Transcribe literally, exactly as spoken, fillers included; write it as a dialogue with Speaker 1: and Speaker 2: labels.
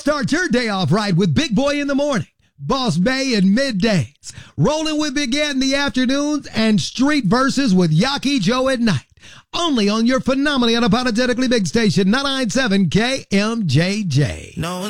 Speaker 1: Start your day off right with Big Boy in the morning, Boss Bay in middays, rolling with Big Ant in the afternoons, and Street Verses with Yaki Joe at night. Only on your phenomenally unapologetically big station, ninety-nine point seven K M J J.
Speaker 2: No